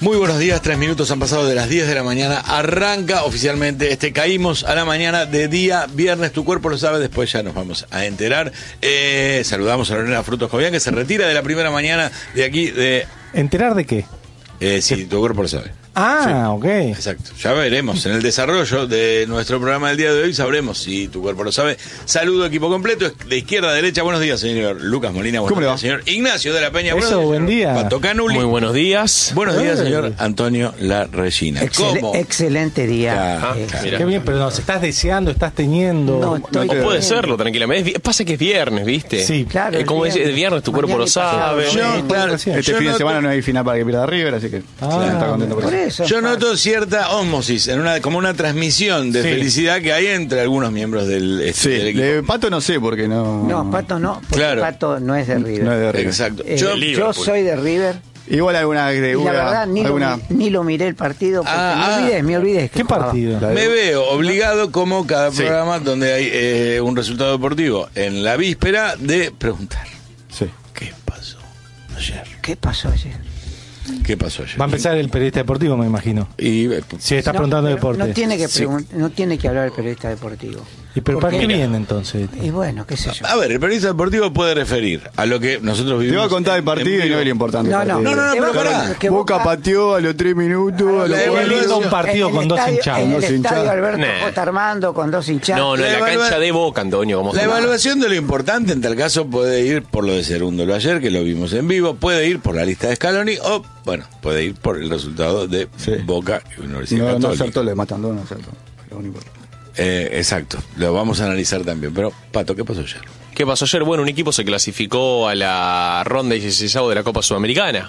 Muy buenos días, 3 minutos han pasado de las 10 de la mañana. Arranca oficialmente Caímos a la mañana de día viernes. Tu cuerpo lo sabe, después ya nos vamos a enterar. Saludamos a Lorena Frutos Jovián, que se retira de la primera mañana de aquí de... ¿Enterar de qué? Sí, tu cuerpo lo sabe. Ah, sí, ok. Exacto, ya veremos. En el desarrollo de nuestro programa del día de hoy sabremos si tu cuerpo lo sabe. Saludo equipo completo, de izquierda a derecha. Buenos días, señor Lucas Molina. Buenos días, señor Ignacio de la Peña. Eso, buen día. Pato Canuli. Muy buenos días. Buenos días, señor Antonio La Regina. ¿Cómo? Excelente día. Qué bien, pero nos estás deseando, estás teniendo... No puede serlo, tranquilamente. Pasa que es viernes, ¿viste? Sí, claro. Como es viernes, tu cuerpo lo sabe. Este fin de semana no hay final para que pierda River, así que está contento por eso. Yo noto cierta ósmosis, como una transmisión de felicidad que hay entre algunos miembros del equipo. De Pato no sé, porque no... No, Pato no, porque claro. Pato no es de River. No es de River. Exacto. Yo soy de River. Igual alguna... Y la verdad, ni lo miré el partido, porque me olvidé. ¿Qué partido? Me veo obligado, como cada programa donde hay un resultado deportivo en la víspera, de preguntar. Sí. ¿Qué pasó ayer? ¿Qué pasó ayer? ¿Qué pasó ayer? Va a empezar el periodista deportivo, me imagino. Y si estás preguntando deporte. No tiene que hablar el periodista deportivo. ¿Y pero para qué viene entonces? Y bueno, qué sé yo. A ver, el periodista deportivo puede referir a lo que nosotros vivimos. Te va a contar el partido y no es lo importante. No, pero pará. Boca pateó a los 3 minutos. Un partido con dos hinchados. En el estadio Alberto J. Armando con dos hinchados. No, en la cancha de Boca, Antonio. La evaluación de lo importante en tal caso puede ir por lo de Cerúndolo ayer, que lo vimos en vivo, puede ir por la lista de Scaloni o, bueno, puede ir por el resultado de Boca y Universidad Católica. No acertó, le matan dos, no acertó. Lo único. Exacto, lo vamos a analizar también. Pero, Pato, ¿qué pasó ayer? ¿Qué pasó ayer? Bueno, un equipo se clasificó a la ronda 16avo de la Copa Sudamericana.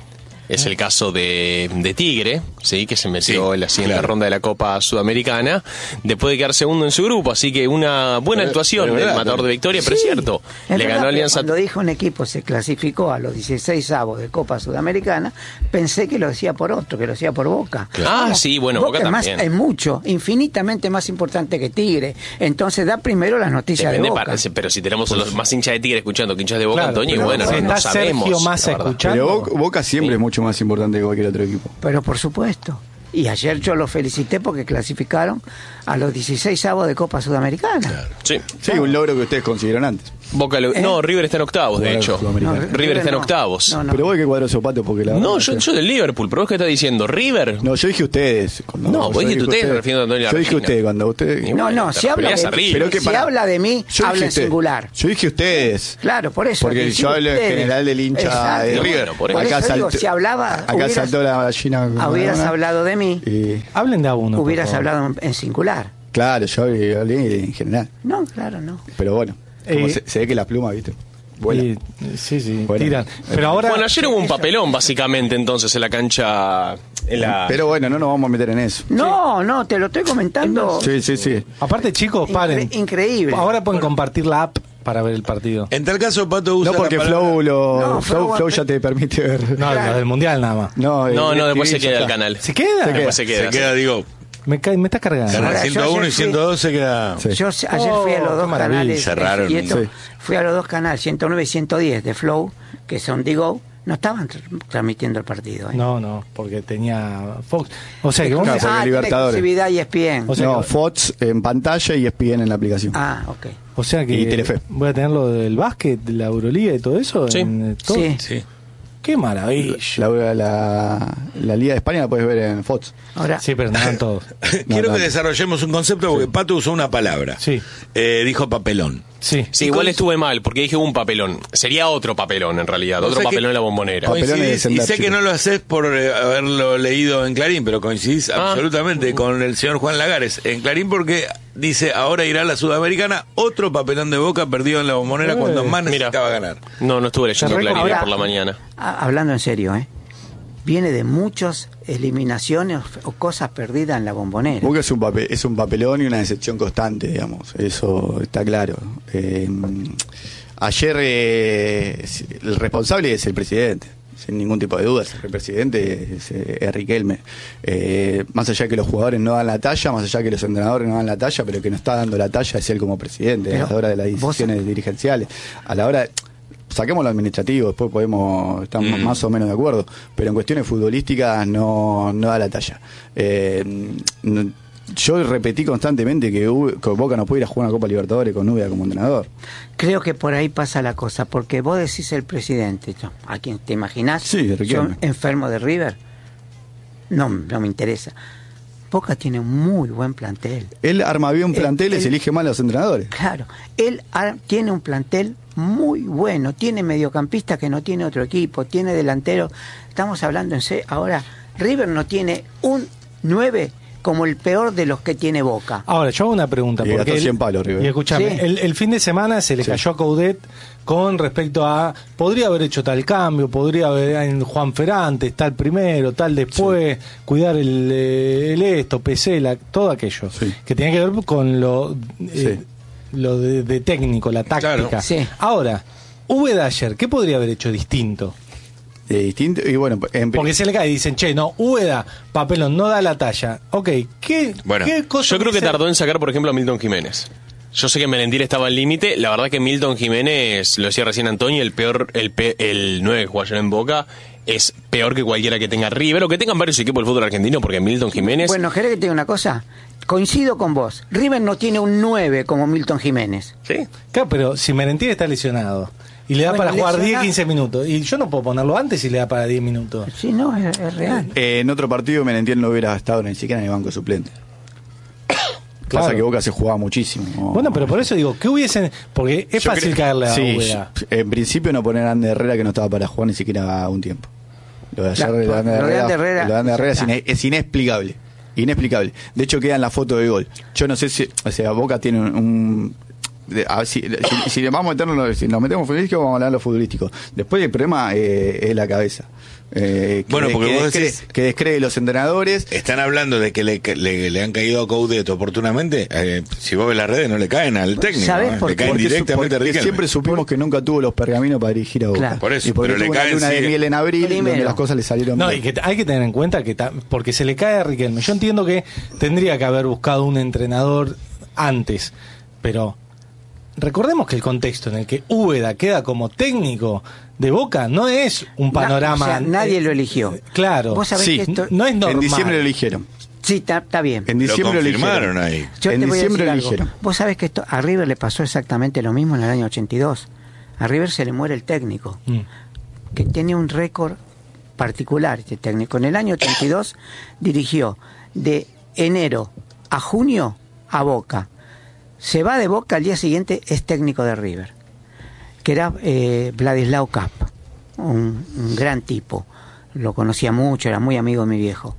Es el caso de Tigre, ¿sí? Que se metió en la siguiente ronda de la Copa Sudamericana, después de quedar segundo en su grupo. Así que una buena actuación del matador de Victoria, pero es cierto. Le ganó Alianza. Cuando dijo un equipo se clasificó a los 16avos de Copa Sudamericana, pensé que lo decía por otro, que lo decía por Boca. Ah, sí, bueno, Boca también. Es mucho, infinitamente más importante que Tigre. Entonces da primero las noticias de Boca. Pero si tenemos los más hinchas de Tigre escuchando que hinchas de Boca, claro, Antonio, y bueno, no sabemos. Sergio Massa escuchando. Pero Boca siempre es mucho más importante que cualquier otro equipo. Pero por supuesto. Y ayer yo los felicité porque clasificaron a los 16avos de Copa Sudamericana. Claro. Sí, un logro que ustedes consiguieron antes. Boca no, River está en octavos, de hecho. River está en octavos. No. Pero vos que cuadro zapato porque la No, yo del Liverpool, pero vos qué estás diciendo, ¿River? No, yo dije ustedes. No, vos dijiste ustedes, refiriendo a Antonio. Yo dije ustedes cuando ustedes. No, si habla de mí, habla en singular. Yo dije ustedes. Claro, por eso. Porque yo hablo en general del hincha de River. Por eso digo, si hablaba, acá saltó la gallina. Hubieras hablado de mí. Hablen de a uno. Hubieras hablado en singular. Claro, yo hablé en general. No, claro, no. Pero bueno, como se ve que la pluma, ¿viste? Vuela. Sí, bueno, tiran. Pero ahora... Bueno, ayer hubo un papelón, básicamente, entonces, en la cancha... Pero bueno, no nos vamos a meter en eso. No, te lo estoy comentando. Sí. Aparte, chicos, paren. Increíble. Ahora pueden compartir la app para ver el partido. En tal caso, Pato usa no porque Flow ya te permite ver. No, lo del Mundial nada más. No, después se queda el canal. ¿Se queda? Después se queda, digo... Me estás cargando. Canal 101 y 102 se queda... Sí. Yo ayer fui a los dos canales. Cerraron. Fui a los dos canales, 109 y 110 de Flow, que son Digo. No estaban transmitiendo el partido. No, porque tenía Fox. O sea que porque Libertadores. Exclusividad y ESPN. O sea Fox en pantalla y ESPN en la aplicación. Ok. O sea que y Telefe. Voy a tener lo del básquet, de la Euroliga y todo eso. Sí. Sí. Qué maravilla. La Liga de España la puedes ver en Fox. Ahora, sí, pero no en todos. Quiero que desarrollemos un concepto porque Pato usó una palabra. Sí. Dijo papelón. Sí, igual estuve mal, porque dije un papelón. Sería otro papelón, en realidad. Otro papelón en la Bombonera. Coincidís, y sé que no lo haces por haberlo leído en Clarín, pero coincidís absolutamente con el señor Juan Lagares en Clarín, porque dice, ahora irá a la Sudamericana, otro papelón de Boca perdido en la Bombonera cuando más necesitaba ganar. No estuve leyendo Clarín por la mañana. Hablando en serio, viene de muchas eliminaciones o cosas perdidas en la Bombonera. Boca es un papelón y una decepción constante, digamos, eso está claro. Ayer el responsable es el presidente, sin ningún tipo de dudas. El presidente es Riquelme. Más allá de que los jugadores no dan la talla, más allá de que los entrenadores no dan la talla, pero que no está dando la talla es él como presidente, a la hora de las decisiones dirigenciales. A la hora... saquemos lo administrativo, después podemos estar más o menos de acuerdo, pero en cuestiones futbolísticas no da la talla. Yo repetí constantemente que Boca no puede ir a jugar una Copa Libertadores con Úbeda como entrenador. Creo que por ahí pasa la cosa, porque vos decís el presidente, ¿a quién te imaginás? Sí, yo enfermo de River, no me interesa. Boca tiene un muy buen plantel. Él arma bien un plantel y se elige mal a los entrenadores. Claro, él tiene un plantel muy bueno, tiene mediocampistas que no tiene otro equipo, tiene delantero. Estamos hablando en serio. Ahora, River no tiene un 9 como el peor de los que tiene Boca. Ahora, yo hago una pregunta. Y gastó 100 palos, River. Y escuchame, Sí. el fin de semana se le cayó a Coudet con respecto a, podría haber hecho tal cambio, podría haber en Juan Ferrantes, tal primero, tal después, cuidar el esto, Pesela, todo aquello, que tenía que ver con lo de técnico, la táctica. Claro. Sí. Ahora, Úbeda ayer, ¿qué podría haber hecho distinto? Distinto, y bueno, Porque se le cae y dicen, che, no, Úbeda, papelón, no da la talla. Ok, ¿qué cosa? Yo creo que dice? tardó en sacar, por ejemplo, a Milton Jiménez. Yo sé que Melendir estaba al límite. La verdad que Milton Jiménez, lo decía recién Antonio, el 9 que juega ayer en Boca, es peor que cualquiera que tenga River o que tengan varios equipos del fútbol argentino, porque Milton Jiménez... Bueno, ¿querés que te diga una cosa? Coincido con vos. River no tiene un 9 como Milton Jiménez. ¿Sí? Claro, pero si Melentir está lesionado y le da para jugar 10, 15 minutos, y yo no puedo ponerlo antes y le da para 10 minutos. Sí, no, es real. en otro partido Melentir no hubiera estado ni siquiera en el banco suplente. Claro. Pasa que Boca se jugaba muchísimo. Bueno, pero por eso digo, ¿qué hubiesen...? Porque es fácil caerle a Úbeda. En principio no poner a Ander Herrera, que no estaba para jugar ni siquiera un tiempo. Lo de ayer de Ander Herrera es inexplicable. Inexplicable. De hecho queda en la foto de gol. Yo no sé si... O sea, Boca tiene a ver, si vamos a meternos, si nos metemos futbolístico, vamos a hablar de lo futbolístico. Después el problema es la cabeza. Bueno, porque vos decís que descree los entrenadores. Están hablando de que le han caído a Coudet oportunamente. Si vos ves las redes, no le caen al técnico. ¿Sabés por le qué? caen directamente a Porque Riquelme. siempre supimos que nunca tuvo los pergaminos para dirigir a Boca. Claro. Por eso, y porque pero le tuvo una caen luna de sigue. miel en abril Primero. donde las cosas le salieron No, bien. y que hay que tener en cuenta que porque se le cae a Riquelme. Yo entiendo que tendría que haber buscado un entrenador antes, pero recordemos que el contexto en el que Úbeda queda como técnico de Boca no es un panorama... O sea, nadie lo eligió. Claro. Vos sabés Sí, que esto... No es normal. En diciembre lo eligieron. Sí, está bien. En diciembre Lo lo confirmaron eligieron. ahí. Yo en te voy a diciembre decir lo algo. eligieron. Vos sabés que a River le pasó exactamente lo mismo en el año 82. A River se le muere el técnico, que tiene un récord particular este técnico. En el año 82 dirigió de enero a junio a Boca. Se va de Boca, al día siguiente es técnico de River, que era Vladislao Cap, un gran tipo. Lo conocía mucho, era muy amigo de mi viejo.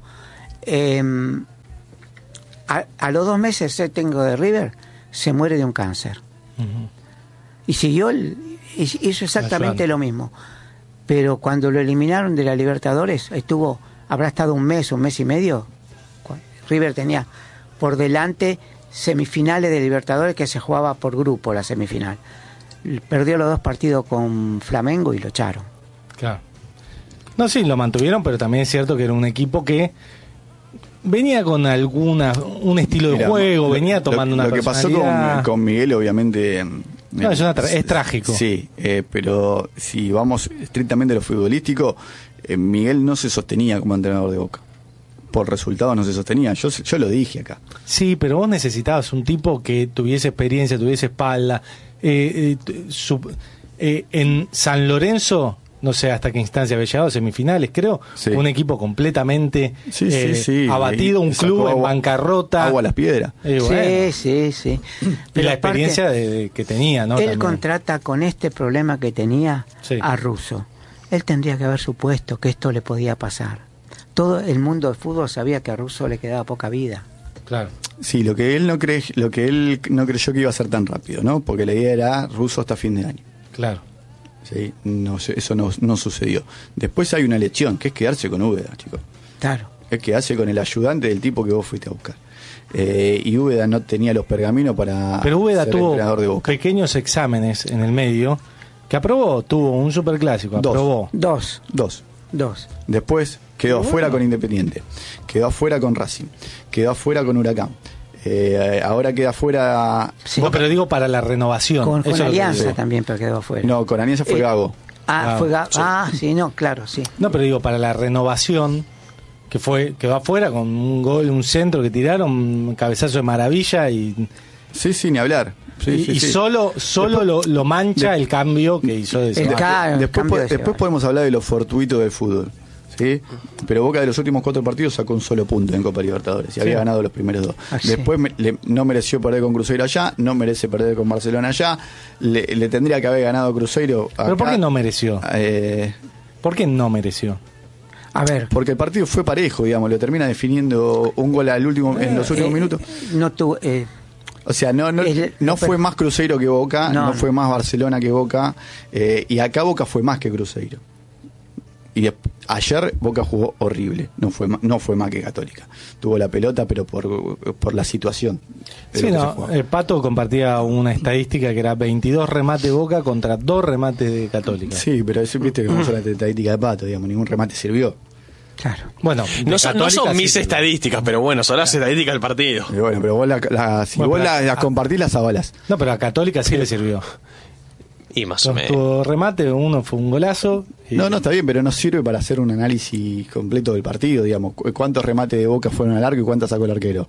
A los 2 meses ser técnico de River, se muere de un cáncer. Y siguió, hizo exactamente lo mismo. Pero cuando lo eliminaron de la Libertadores, habrá estado un mes y medio. River tenía por delante semifinales de Libertadores que se jugaba por grupo la semifinal. Perdió los 2 partidos con Flamengo y lo echaron. Claro. No, sí, lo mantuvieron, pero también es cierto que era un equipo que venía con un estilo de juego, venía tomando una personalidad. Lo que pasó con Miguel, obviamente... No, es trágico. Sí, pero si vamos estrictamente a lo futbolístico, Miguel no se sostenía como entrenador de Boca. Por resultados no se sostenía. Yo lo dije acá. Sí, pero vos necesitabas un tipo que tuviese experiencia, tuviese espalda. En San Lorenzo, no sé hasta qué instancia había llegado, semifinales, creo. Sí. Un equipo completamente sí. abatido, un club en bancarrota. Agua a las piedras. Sí. Y Pero la experiencia que tenía, ¿no? Él También. contrata con este problema que tenía a Russo. Él tendría que haber supuesto que esto le podía pasar. Todo el mundo del fútbol sabía que a Russo le quedaba poca vida. Claro. Sí, lo que él no creyó que iba a ser tan rápido, ¿no? Porque la idea era Russo hasta fin de año. Claro. Sí, eso no sucedió. Después hay una lección, que es quedarse con Úbeda, chicos. Claro. Es quedarse con el ayudante del tipo que vos fuiste a buscar. Y Úbeda no tenía los pergaminos para Pero Úbeda ser tuvo entrenador de Boca. pequeños exámenes en el medio que aprobó. Tuvo un superclásico, aprobó. Dos. Después quedó afuera con Independiente, quedó afuera con Racing, quedó afuera con Huracán. Ahora queda fuera. Sí. No, pero digo para la renovación. Con Alianza también, pero quedó afuera. No, con Alianza fue Gago. Fue Gago. Sí, no, claro, sí. No, pero digo para la renovación, que va afuera con un gol, un centro que tiraron, un cabezazo de maravilla y. Sí, ni hablar. Sí. Solo lo mancha el cambio que hizo de Después podemos hablar de lo fortuito del fútbol. ¿Sí? Pero Boca de los últimos 4 partidos sacó un solo punto en Copa Libertadores y había ganado los primeros 2. Después no mereció perder con Cruzeiro allá, no merece perder con Barcelona allá, le tendría que haber ganado Cruzeiro acá. ¿Pero por qué no mereció? ¿Por qué no mereció? A ver, porque el partido fue parejo, digamos, lo termina definiendo un gol en los últimos minutos. No tuvo... O sea, no fue más Cruzeiro que Boca, no fue más Barcelona que Boca, y acá Boca fue más que Cruzeiro. Y ayer Boca jugó horrible, no fue más que Católica. Tuvo la pelota, pero por la situación. Sí, Pato compartía una estadística que era 22 remates de Boca contra 2 remates de Católica. Sí, pero eso viste que no son la estadística de Pato, digamos, ningún remate sirvió. Claro. Bueno, no son mis estadísticas, pero bueno, son las estadísticas del partido. Y bueno, pero vos las compartís, las avalas. No, pero a Católica sí le sirvió. Y más o menos. Tuvo remate, uno fue un golazo. No, está bien, pero no sirve para hacer un análisis completo del partido, digamos. ¿Cuántos remates de Boca fueron al arco y cuántos sacó el arquero?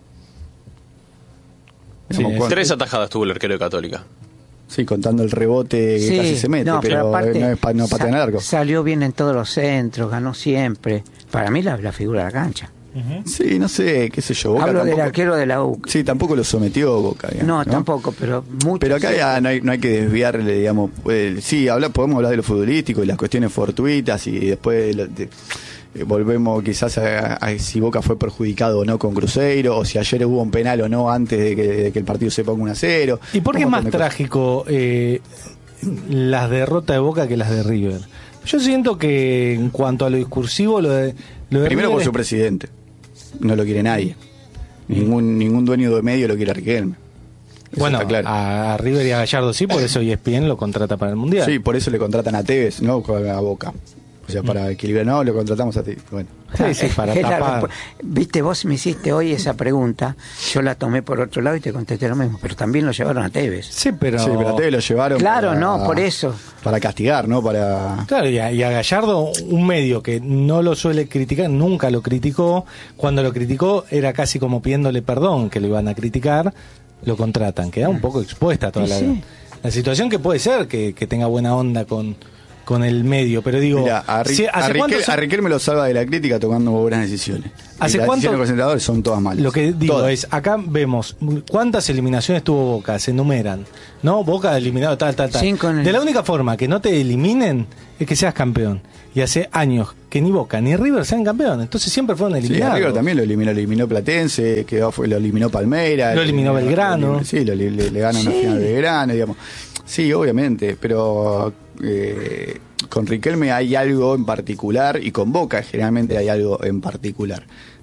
Digamos, 3 atajadas tuvo el arquero de Católica. Sí, contando el rebote que casi se mete, pero aparte, no patea en el arco. Salió bien en todos los centros, ganó siempre. Para mí la figura de la cancha. Sí, no sé, qué sé yo. Boca Hablo del arquero de la U. Sí, tampoco lo sometió Boca. Digamos, no, tampoco, pero mucho. Pero acá ya no hay que desviarle, digamos. Sí, podemos hablar de lo futbolístico y las cuestiones fortuitas y después volvemos quizás a si Boca fue perjudicado o no con Cruzeiro, o si ayer hubo un penal o no antes de que el partido se ponga 1-0. ¿Y por qué es más trágico las derrotas de Boca que las de River? Yo siento que en cuanto a lo discursivo, lo de primero por su presidente. No lo quiere nadie. Ningún dueño de medio lo quiere a Riquelme. Bueno, claro. A River y a Gallardo sí, por eso ESPN lo contrata para el Mundial. Sí, por eso le contratan a Tevez, no a Boca. O sea, para equilibrar, no, lo contratamos a ti. Bueno. Sí, para tapar. Viste, vos me hiciste hoy esa pregunta, yo la tomé por otro lado y te contesté lo mismo, pero también lo llevaron a Tevez. Sí, pero a Tevez lo llevaron. Claro, por eso. Para castigar, ¿no? Claro, y a Gallardo, un medio que no lo suele criticar, nunca lo criticó. Cuando lo criticó era casi como pidiéndole perdón que lo iban a criticar, lo contratan. Queda un poco expuesta toda la situación, que puede ser que tenga buena onda con el medio, pero digo... Mirá, a Riquelme lo salva de la crítica tomando buenas decisiones. ¿Hace cuánto? Las decisiones de los entrenadores son todas malas. Lo que digo es, acá vemos cuántas eliminaciones tuvo Boca, se enumeran, ¿no? Boca eliminado tal. De la única forma que no te eliminen es que seas campeón. Y hace años que ni Boca ni River sean campeón, entonces siempre fueron eliminados. Sí, River también lo eliminó Platense, lo eliminó Palmeiras. Lo eliminó Belgrano. Le gana una final de Belgrano, digamos. Sí, obviamente, pero con Riquelme hay algo en particular y con Boca generalmente hay algo en particular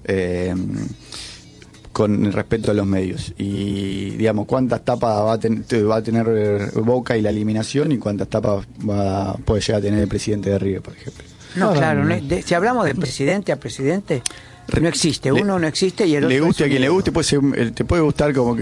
con respecto a los medios. Y, digamos, cuántas tapas va a tener Boca y la eliminación y cuántas tapas puede llegar a tener el presidente de River, por ejemplo. No, claro, si hablamos de presidente a presidente, no existe, uno no existe y el otro... Le guste a quien le guste, te puede gustar como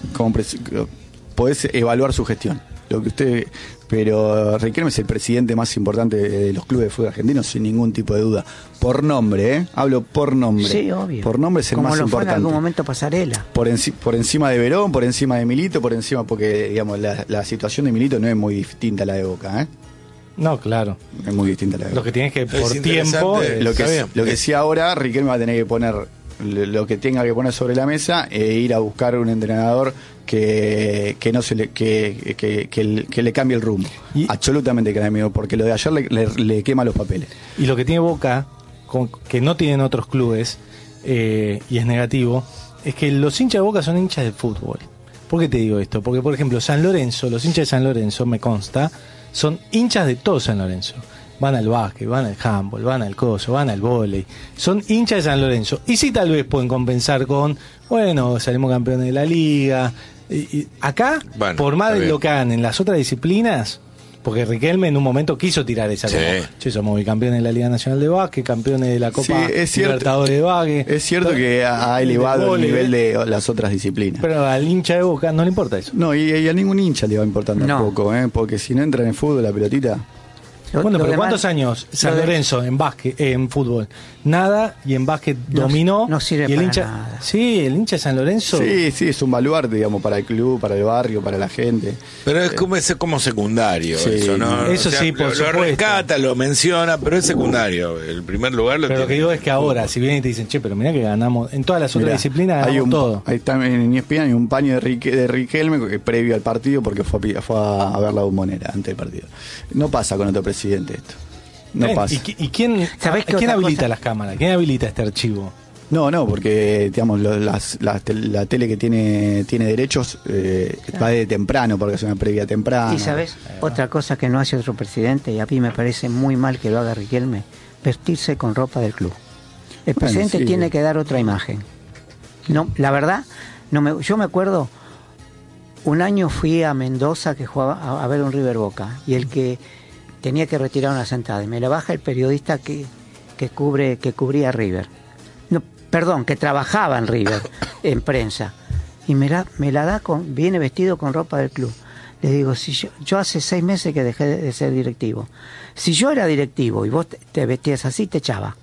podés evaluar su gestión. Pero Riquelme es el presidente más importante de los clubes de fútbol argentinos, sin ningún tipo de duda. Por nombre, hablo por nombre. Sí, obvio. Por nombre es el más importante. Como lo fue en algún momento Pasarela. Por encima de Verón, por encima de Milito, porque digamos la situación de Milito no es muy distinta a la de Boca, ¿eh? No, claro. Es muy distinta a la de Boca. Lo que tienes que por tiempo... Lo que sí ahora, Riquelme va a tener que poner lo que tenga que poner sobre la mesa e ir a buscar un entrenador que le cambie el rumbo. Absolutamente que no, porque lo de ayer le quema los papeles. Y lo que tiene Boca, que no tienen otros clubes, y es negativo, es que los hinchas de Boca son hinchas de fútbol. ¿Por qué te digo esto? Porque, por ejemplo, San Lorenzo, los hinchas de San Lorenzo, me consta, son hinchas de todo San Lorenzo. Van al básquet, van al handball, van al coso, van al vóley. Son hinchas de San Lorenzo. Y sí, tal vez pueden compensar con, bueno, salimos campeones de la liga. Y acá, por más de lo que hagan en las otras disciplinas, Porque Riquelme en un momento quiso tirar esa como, che, somos bicampeones de la Liga Nacional de Básquet, campeones de la Copa Libertadores de Básquet. Es cierto que ha elevado el nivel de las otras disciplinas. Pero al hincha de Boca no le importa eso. No, y a ningún hincha le va a importar tampoco, porque si no entra en el fútbol, la pelotita... Bueno, pero ¿cuántos años San Lorenzo en básquet, en fútbol? Nada, y en básquet dominó. No sirve y el para hincha, nada. Sí, el hincha de San Lorenzo. Sí, es un baluarte, digamos, para el club, para el barrio, para la gente. Pero es como secundario eso, ¿no? Eso sí, por supuesto. Lo rescata, lo menciona, pero es secundario. El primer lugar lo tiene. Pero lo que digo es que ahora, si vienen y te dicen, che, pero mirá que ganamos, en todas las otras disciplinas ganamos todo. Ahí también en ESPN hay un paño de Riquelme previo al partido porque fue a ver la Bombonera antes del partido. No pasa con otro presidente esto. No pasa. ¿Y quién habilita las cámaras? ¿Quién habilita este archivo? No, porque digamos la tele que tiene derechos va de temprano, porque es una previa temprana. Y sabes, otra cosa que no hace otro presidente, y a mí me parece muy mal que lo haga Riquelme, vestirse con ropa del club. El presidente tiene que dar otra imagen. No, la verdad, yo me acuerdo, un año fui a Mendoza que jugaba a ver un River Boca, y el que tenía que retirar una sentada, y me la baja el periodista que cubría River. No, perdón, que trabajaba en River, en prensa. Y me la da viene vestido con ropa del club. Le digo, si yo hace 6 meses que dejé de ser directivo. Si yo era directivo y vos te vestías así, te echaba.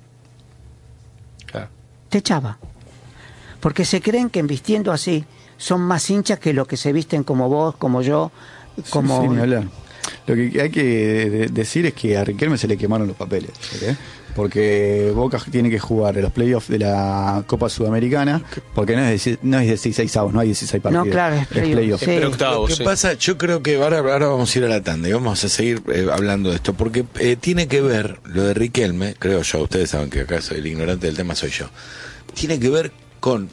Claro. Te echaba. Porque se creen que vistiendo así son más hinchas que los que se visten como vos, como yo, como... Sí, ni hablar. Lo que hay que decir es que a Riquelme se le quemaron los papeles, ¿okay? Porque Boca tiene que jugar los playoffs de la Copa Sudamericana, porque no es 16avos, no hay 16 partidos. No, claro, es playoff. Sí. Lo que pasa, yo creo que ahora vamos a ir a la tanda y vamos a seguir hablando de esto, porque tiene que ver lo de Riquelme, creo yo, ustedes saben que acá soy el ignorante del tema, soy yo, tiene que ver con...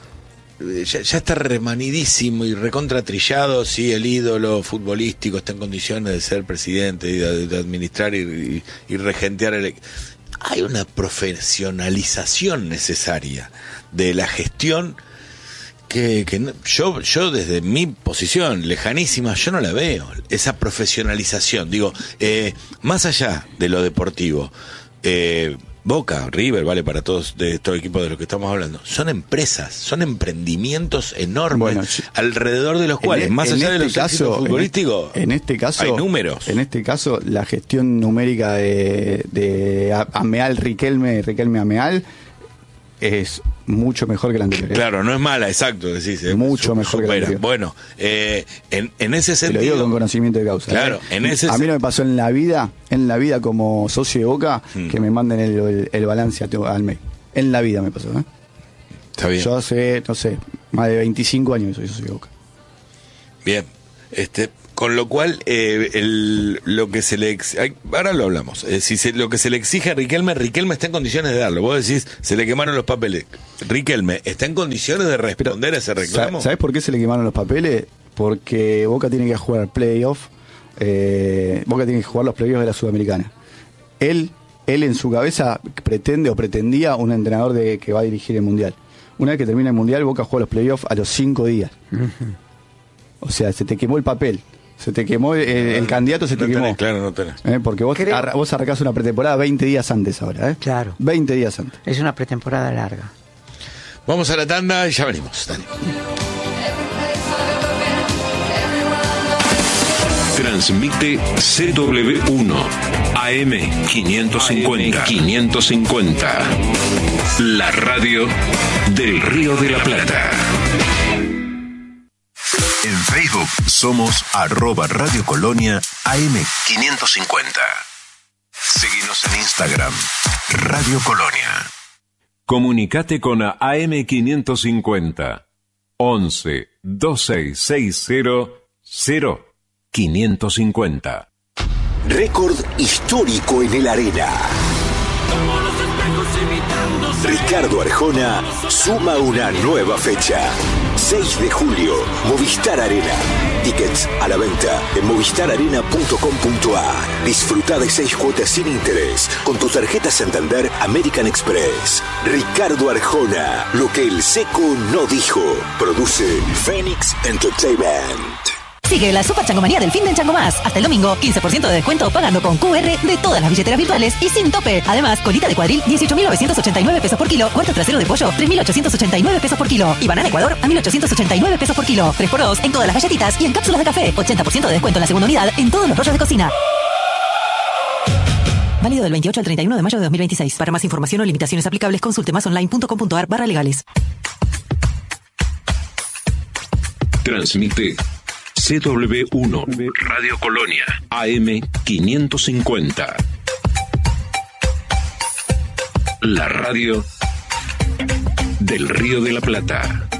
Ya está remanidísimo y recontratrillado si el ídolo futbolístico está en condiciones de ser presidente y de administrar y regentear hay una profesionalización necesaria de la gestión que yo desde mi posición lejanísima yo no la veo, esa profesionalización, digo, más allá de lo deportivo, Boca, River, vale para todos de estos equipos de los que estamos hablando, son empresas, son emprendimientos enormes alrededor de los cuales, más allá de los éxitos futbolísticos, en este caso hay números. En este caso, la gestión numérica de Ameal Riquelme Ameal es mucho mejor que la anterior. Claro, no es mala, exacto, decís. Mucho mejor que la anterior. Bueno, en ese sentido... Te lo digo con conocimiento de causa. Claro, en ese a mí no me pasó en la vida como socio de Boca, que me manden el balance al mail. En la vida me pasó, ¿eh? Está bien. Yo hace, no sé, más de 25 años soy socio de Boca. Bien, con lo cual, lo que se le ahora lo hablamos, lo que se le exige a Riquelme está en condiciones de darlo. Vos decís, se le quemaron los papeles. Riquelme, ¿está en condiciones de responder a ese reclamo? ¿Sabés por qué se le quemaron los papeles? Porque Boca tiene que jugar playoff, Boca tiene que jugar los playoffs de la Sudamericana. Él en su cabeza pretendía un entrenador que va a dirigir el Mundial. Una vez que termina el Mundial, Boca juega los playoffs a los 5 días. O sea, se te quemó el papel. Se te quemó el candidato, se te quemó. Claro, no tenés. Porque vos arrancás una pretemporada 20 días antes ahora, ¿eh? Claro. 20 días antes. Es una pretemporada larga. Vamos a la tanda y ya venimos. Dale. Transmite CW1 AM 550. La radio del Río de la Plata. En Facebook somos @Radio Colonia AM550. Seguinos en Instagram, Radio Colonia. Comunicate con AM550 11 2660 0550. Récord histórico en el Arena. Ricardo Arjona suma una nueva fecha. 6 de julio, Movistar Arena. Tickets a la venta en movistararena.com.ar. Disfruta de 6 cuotas sin interés con tu tarjeta Santander American Express. Ricardo Arjona, lo que el Seco no dijo. Produce Phoenix Entertainment. Sigue la Super Changomanía del fin de Chango Más. Hasta el domingo, 15% de descuento pagando con QR de todas las billeteras virtuales y sin tope. Además, colita de cuadril, 18.989 pesos por kilo. Cuarto trasero de pollo, 3.889 pesos por kilo. Y banana Ecuador, a 1.889 pesos por kilo. 3x2 en todas las galletitas y en cápsulas de café. 80% de descuento en la segunda unidad en todos los rollos de cocina. Válido del 28 al 31 de mayo de 2026. Para más información o limitaciones aplicables, consulte masonline.com.ar/legales. Transmite CW1 Radio Colonia AM 550. La radio del Río de la Plata.